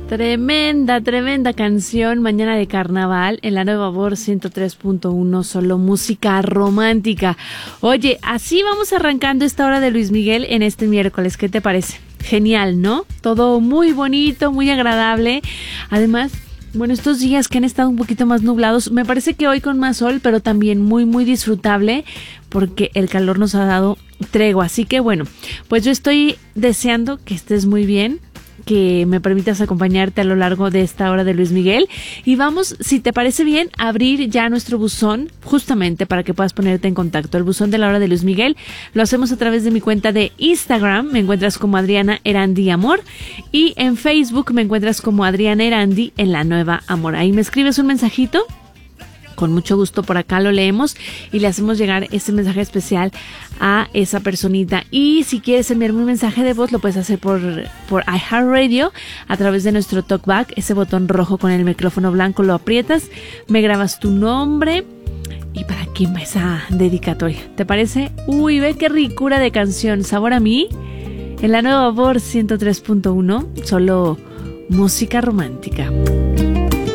Tremenda, tremenda canción, Mañana de Carnaval, en la Nueva Voz 103.1, solo música romántica. Oye, así vamos arrancando esta hora de Luis Miguel en este miércoles, ¿qué te parece? Genial, ¿no? Todo muy bonito, muy agradable. Además, bueno, estos días que han estado un poquito más nublados, me parece que hoy con más sol, pero también muy, muy disfrutable, porque el calor nos ha dado tregua. Así que bueno, pues yo estoy deseando que estés muy bien, que me permitas acompañarte a lo largo de esta hora de Luis Miguel, y vamos, si te parece bien, a abrir ya nuestro buzón justamente para que puedas ponerte en contacto. El buzón de la hora de Luis Miguel lo hacemos a través de mi cuenta de Instagram, me encuentras como Adriana Erandi Amor, y en Facebook me encuentras como Adriana Erandi en la Nueva Amor. Ahí me escribes un mensajito, con mucho gusto por acá lo leemos y le hacemos llegar este mensaje especial a esa personita. Y si quieres enviarme un mensaje de voz, lo puedes hacer por iHeartRadio a través de nuestro TalkBack, ese botón rojo con el micrófono blanco, lo aprietas, me grabas tu nombre y para quién va esa dedicatoria. ¿Te parece? Uy, ve qué ricura de canción, sabor a mí, en la Nueva Voz 103.1, solo música romántica.